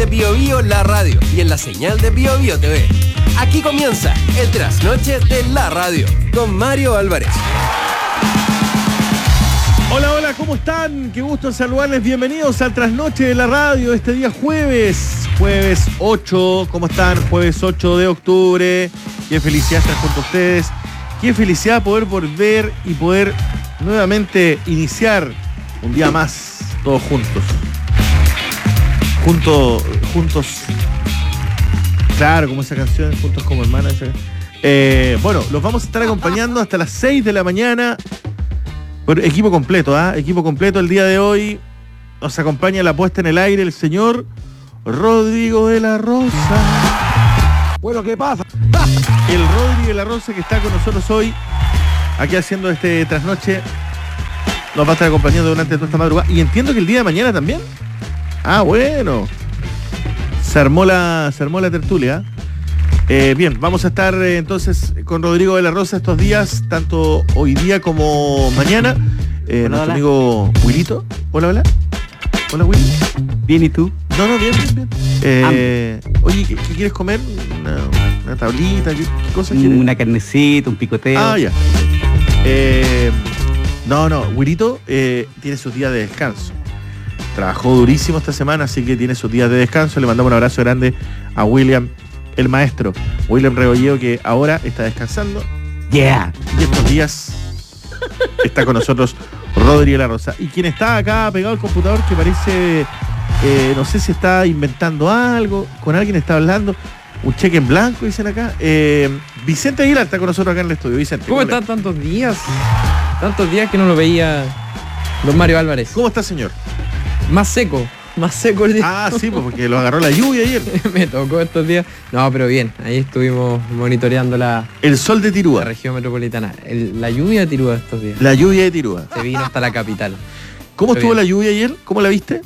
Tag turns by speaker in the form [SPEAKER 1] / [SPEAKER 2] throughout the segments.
[SPEAKER 1] de Bio Bio La Radio y en la señal de Bio Bio TV. Aquí comienza el Trasnoche de la Radio con Mario Álvarez.
[SPEAKER 2] Hola, hola, ¿cómo están? Qué gusto en saludarles. Bienvenidos al Trasnoche de la Radio este día jueves 8. ¿Cómo están? Jueves 8 de octubre. Qué felicidad estar junto a ustedes. Qué felicidad poder volver y poder nuevamente iniciar un día más, todos juntos. Juntos. Claro, como esa canción, Juntos como Hermanas. Bueno, los vamos a estar acompañando hasta las 6 de la mañana. Por equipo completo, Equipo completo el día de hoy. Nos acompaña la puesta en el aire el señor Rodrigo de la Rosa.
[SPEAKER 3] Bueno, ¿qué pasa?
[SPEAKER 2] El Rodrigo de la Rosa que está con nosotros hoy, aquí haciendo este trasnoche, nos va a estar acompañando durante toda esta madrugada. Y entiendo que el día de mañana también. Bueno. Se armó la tertulia. Bien, vamos a estar entonces con Rodrigo de la Rosa estos días, tanto hoy día como mañana. Nuestro amigo Willito. Hola, Willy.
[SPEAKER 3] Bien, ¿y tú?
[SPEAKER 2] No, bien. Oye, ¿qué quieres comer? Una tablita, ¿qué cosa quieres?
[SPEAKER 3] Una carnecita, un picoteo.
[SPEAKER 2] Ya. No, Willito tiene sus días de descanso. Trabajó durísimo esta semana, así que tiene sus días de descanso. Le mandamos un abrazo grande a William, el maestro William Regolleo, que ahora está descansando.
[SPEAKER 3] Yeah.
[SPEAKER 2] Y estos días está con nosotros Rodrigo de la Rosa. Y quien está acá pegado al computador, que parece, no sé si está inventando algo, con alguien está hablando, un cheque en blanco, dicen acá. Vicente Aguilar está con nosotros acá en el estudio. Vicente,
[SPEAKER 4] ¿cómo está? Tantos días que no lo veía don Mario Álvarez.
[SPEAKER 2] ¿Cómo está, señor?
[SPEAKER 4] Más seco el día.
[SPEAKER 2] Sí, porque lo agarró la lluvia ayer.
[SPEAKER 4] Me tocó estos días. No, pero bien, ahí estuvimos monitoreando
[SPEAKER 2] el sol de Tirúa.
[SPEAKER 4] La región metropolitana. La lluvia de Tirúa estos días.
[SPEAKER 2] La lluvia de Tirúa.
[SPEAKER 4] Se vino hasta la capital.
[SPEAKER 2] ¿Cómo estuvo la lluvia ayer? ¿Cómo la viste?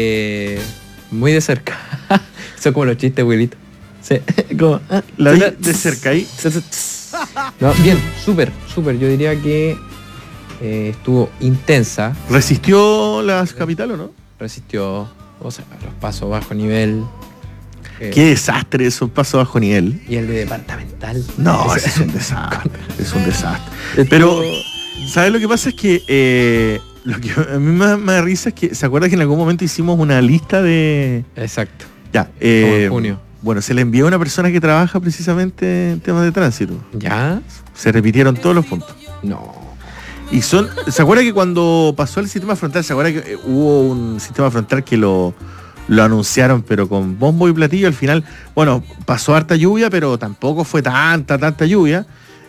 [SPEAKER 4] Muy de cerca. Eso es como los chistes, Wilito. Sí, como,
[SPEAKER 2] la vi de cerca ahí.
[SPEAKER 4] No, bien, súper. Yo diría que estuvo intensa.
[SPEAKER 2] ¿Resistió la capital o no?
[SPEAKER 4] Resistió, o sea, los pasos bajo nivel.
[SPEAKER 2] Qué desastre esos pasos bajo nivel.
[SPEAKER 4] Y el de departamental.
[SPEAKER 2] No, ese es un desastre. Es un desastre. Pero, ¿sabes lo que pasa? Es que lo que a mí me da risa es que, ¿se acuerda que en algún momento hicimos una lista de...
[SPEAKER 4] Exacto.
[SPEAKER 2] Ya.
[SPEAKER 4] Como en junio.
[SPEAKER 2] Bueno, se le envió a una persona que trabaja precisamente en temas de tránsito.
[SPEAKER 4] ¿Ya?
[SPEAKER 2] Se repitieron todos los puntos.
[SPEAKER 4] No.
[SPEAKER 2] Y ¿se acuerda que cuando pasó el sistema frontal, se acuerda que hubo un sistema frontal que lo anunciaron, pero con bombo y platillo? Al final, bueno, pasó harta lluvia, pero tampoco fue tanta lluvia.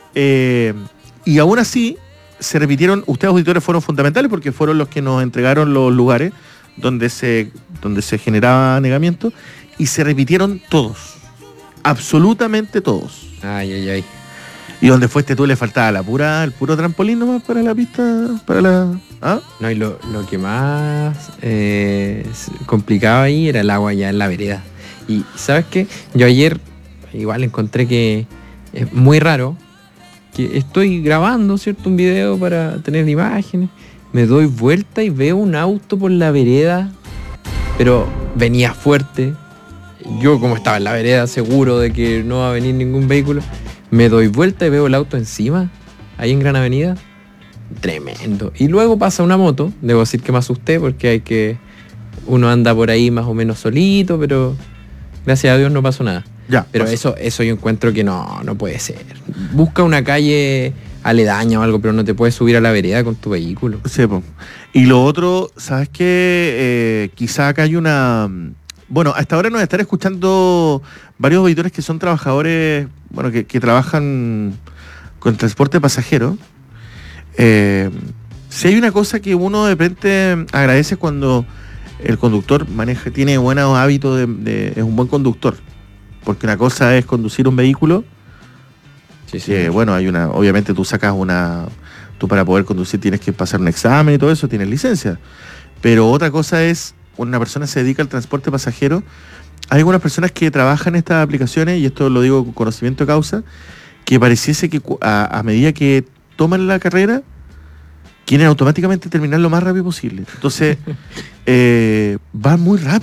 [SPEAKER 2] Y aún así, se repitieron. Ustedes, auditores, fueron fundamentales porque fueron los que nos entregaron los lugares donde se generaba negamiento, y se repitieron todos. Absolutamente todos.
[SPEAKER 4] Ay.
[SPEAKER 2] Y donde fue tú le faltaba el puro trampolín nomás para la pista,
[SPEAKER 4] No, y lo que más complicaba ahí era el agua ya en la vereda. Y ¿sabes qué? Yo ayer igual encontré que es muy raro, que estoy grabando, ¿cierto? Un video para tener imágenes, me doy vuelta y veo un auto por la vereda, pero venía fuerte. Yo, como estaba en la vereda, seguro de que no va a venir ningún vehículo, me doy vuelta y veo el auto encima, ahí en Gran Avenida. Tremendo. Y luego pasa una moto. Debo decir que me asusté porque uno anda por ahí más o menos solito, pero gracias a Dios no pasó nada.
[SPEAKER 2] Ya,
[SPEAKER 4] pero eso yo encuentro que no puede ser. Busca una calle aledaña o algo, pero no te puedes subir a la vereda con tu vehículo.
[SPEAKER 2] Sí, po. Y lo otro, ¿sabes qué? Quizá acá hay una... Bueno, hasta ahora nos están escuchando varios auditores que son trabajadores, bueno, que trabajan con transporte pasajero. Si hay una cosa que uno de repente agradece cuando el conductor tiene buenos hábitos es un buen conductor. Porque una cosa es conducir un vehículo, que bueno, obviamente tú para poder conducir tienes que pasar un examen y todo eso, tienes licencia. Pero otra cosa es, cuando una persona se dedica al transporte pasajero, hay algunas personas que trabajan en estas aplicaciones, y esto lo digo con conocimiento de causa, que pareciese que a medida que toman la carrera, quieren automáticamente terminar lo más rápido posible. Entonces, van muy rápido.